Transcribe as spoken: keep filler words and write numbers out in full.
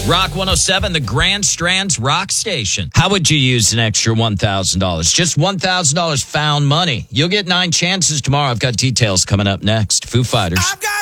Rock one oh seven, the Grand Strands Rock Station. How would you use an extra one thousand dollars? Just one thousand dollars found money. You'll get nine chances tomorrow. I've got details coming up next. Foo Fighters. I've got